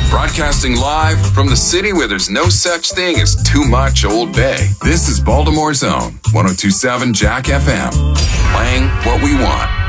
Broadcasting live from the city where there's no such thing as too much Old Bay. This is Baltimore's own 102.7 Jack FM. Playing what we want.